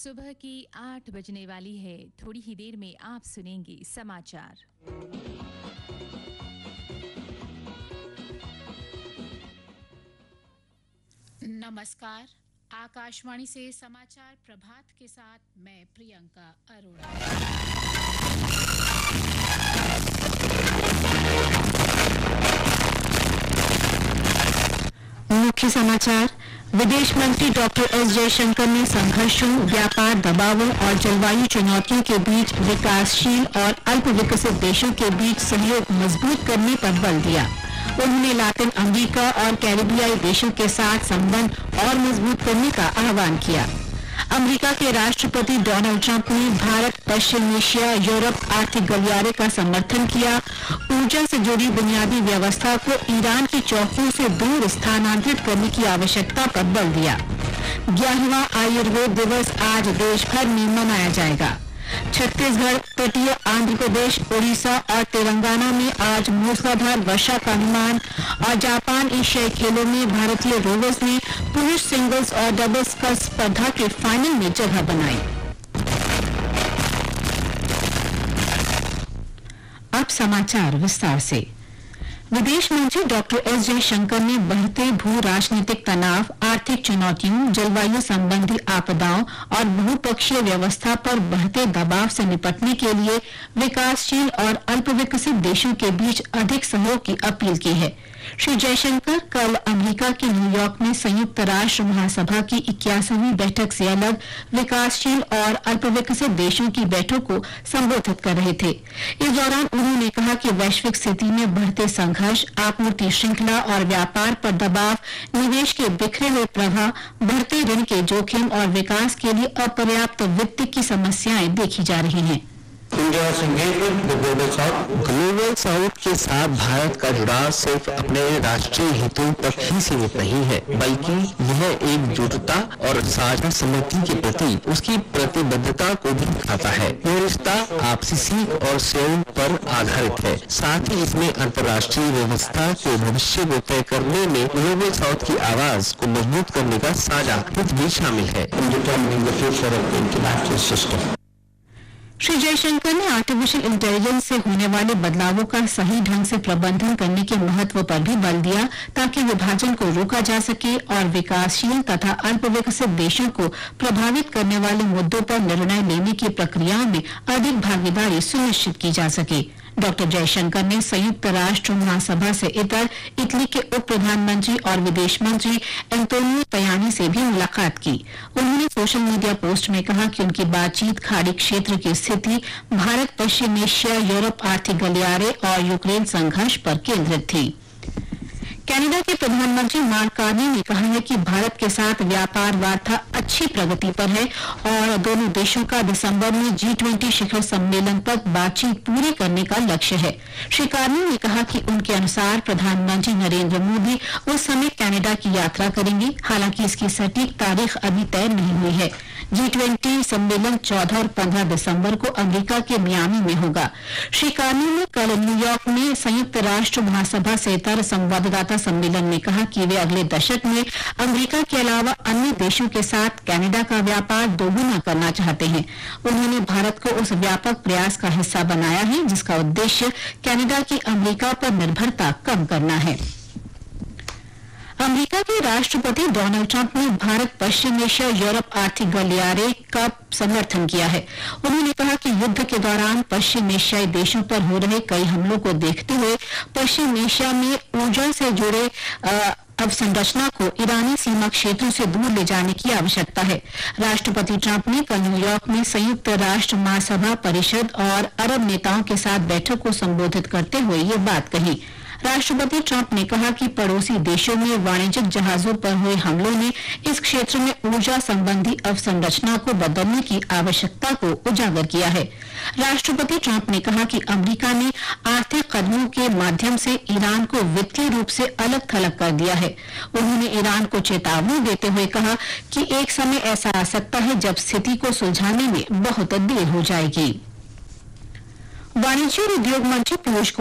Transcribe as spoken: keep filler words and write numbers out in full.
सुबह की आठ बजने वाली है। थोड़ी ही देर में आप सुनेंगे समाचार। नमस्कार, आकाशवाणी से समाचार प्रभात के साथ मैं प्रियंका अरोड़ा। मुख्य समाचार। विदेश मंत्री डॉक्टर एस जयशंकर ने संघर्षों, व्यापार दबावों और जलवायु चुनौतियों के बीच विकासशील और अल्प विकसित देशों के बीच सहयोग मजबूत करने पर बल दिया। उन्होंने लातिन अमेरिका और कैरिबियाई देशों के साथ संबंध और मजबूत करने का आह्वान किया। अमेरिका के राष्ट्रपति डोनाल्ड ट्रंप ने भारत, पश्चिम एशिया, यूरोप आर्थिक गलियारे का समर्थन किया। ऊर्जा से जुड़ी बुनियादी व्यवस्था को ईरान की चौकियों से दूर स्थानांतरित करने की आवश्यकता पर बल दिया। ग्यारहवां आयुर्वेद दिवस आज देश भर में मनाया जाएगा। छत्तीसगढ़, तटीय आंध्र प्रदेश, उड़ीसा और तेलंगाना में आज मूसलाधार वर्षा का अनुमान। और जापान एशियाई खेलों में भारतीय रोवर्स ने पुरुष सिंगल्स और डबल्स का स्पर्धा के फाइनल में जगह बनाई। अब समाचार विस्तार से। विदेश मंत्री डॉक्टर एस जयशंकर ने बढ़ते भू राजनीतिक तनाव, आर्थिक चुनौतियों, जलवायु संबंधी आपदाओं और बहुपक्षीय व्यवस्था पर बढ़ते दबाव से निपटने के लिए विकासशील और अल्प विकसित देशों के बीच अधिक सहयोग की अपील की है। श्री जयशंकर कल अमेरिका के न्यूयॉर्क में संयुक्त राष्ट्र महासभा की इक्यासवीं बैठक से अलग विकासशील और अल्प विकसित देशों की बैठक को संबोधित कर रहे थे। इस दौरान उन्होंने कहा कि वैश्विक स्थिति में बढ़ते संघर्ष, आपूर्ति श्रृंखला और व्यापार पर दबाव, निवेश के बिखरे हुए प्रवाह, बढ़ते ऋण के जोखिम और विकास के लिए अपर्याप्त वित्त की समस्याएं देखी जा रही हैं। ग्लोबल साउथ के साथ भारत का जुड़ाव सिर्फ अपने राष्ट्रीय हितों तक ही सीमित नहीं है, बल्कि यह एकजुटता और साझा सम्मति के प्रति उसकी प्रतिबद्धता को भी दिखाता है। यह रिश्ता आपसी सीख और सहयोग पर आधारित है। साथ ही इसमें अंतर्राष्ट्रीय व्यवस्था के भविष्य को तय करने में ग्लोबल साउथ की आवाज को मजबूत करने का साझा हित भी शामिल है। श्री जयशंकर ने आर्टिफिशियल इंटेलिजेंस से होने वाले बदलावों का सही ढंग से प्रबंधन करने के महत्व पर भी बल दिया, ताकि विभाजन को रोका जा सके और विकासशील तथा अल्प विकसित देशों को प्रभावित करने वाले मुद्दों पर निर्णय लेने की प्रक्रिया में अधिक भागीदारी सुनिश्चित की जा सके। डॉक्टर जयशंकर ने संयुक्त राष्ट्र महासभा से इतर इटली के उप प्रधानमंत्री और विदेश मंत्री एंटोनियो तयानी से भी मुलाकात की। उन्होंने सोशल मीडिया पोस्ट में कहा कि उनकी बातचीत खाड़ी क्षेत्र की स्थिति, भारत, पश्चिम एशिया, यूरोप आर्थिक गलियारे और यूक्रेन संघर्ष पर केंद्रित थी। कनाडा के प्रधानमंत्री मार्क कार्नी ने कहा है कि भारत के साथ व्यापार वार्ता अच्छी प्रगति पर है और दोनों देशों का दिसंबर में जी ट्वेंटी शिखर सम्मेलन तक बातचीत पूरी करने का लक्ष्य है। श्री कार्नी ने कहा कि उनके अनुसार प्रधानमंत्री नरेंद्र मोदी उस समय कनाडा की यात्रा करेंगे। हालांकि इसकी सटीक तारीख अभी तय नहीं हुई है। जी ट्वेंटी सम्मेलन चौदह और पंद्रह दिसंबर को अमेरिका के मियामी में होगा। श्री कार्नी ने कल न्यूयॉर्क में संयुक्त राष्ट्र महासभा से इतर संवाददाता सम्मेलन में कहा कि वे अगले दशक में अमेरिका के अलावा अन्य देशों के साथ कनाडा का व्यापार दोगुना करना चाहते हैं। उन्होंने भारत को उस व्यापक प्रयास का हिस्सा बनाया है जिसका उद्देश्य कनाडा की अमेरिका पर निर्भरता कम करना है। अमेरिका के राष्ट्रपति डोनाल्ड ट्रंप ने भारत, पश्चिम एशिया, यूरोप आर्थिक गलियारे का समर्थन किया है। उन्होंने कहा कि युद्ध के दौरान पश्चिम एशियाई देशों पर हो रहे कई हमलों को देखते हुए पश्चिम एशिया में ऊर्जा से जुड़े अवसंरचना को ईरानी सीमा क्षेत्रों से दूर ले जाने की आवश्यकता है। राष्ट्रपति ट्रंप ने कल न्यूयॉर्क में संयुक्त राष्ट्र महासभा परिषद और अरब नेताओं के साथ बैठक को संबोधित करते हुए ये बात कही। राष्ट्रपति ट्रंप ने कहा कि पड़ोसी देशों में वाणिज्यिक जहाजों पर हुए हमलों ने इस क्षेत्र में ऊर्जा संबंधी अवसंरचना को बदलने की आवश्यकता को उजागर किया है। राष्ट्रपति ट्रंप ने कहा कि अमेरिका ने आर्थिक कदमों के माध्यम से ईरान को वित्तीय रूप से अलग थलग कर दिया है। उन्होंने ईरान को चेतावनी देते हुए कहा कि एक समय ऐसा आ सकता है जब स्थिति को सुलझाने में बहुत देर हो जाएगी। वाणिज्य और उद्योग मंत्री पीयूष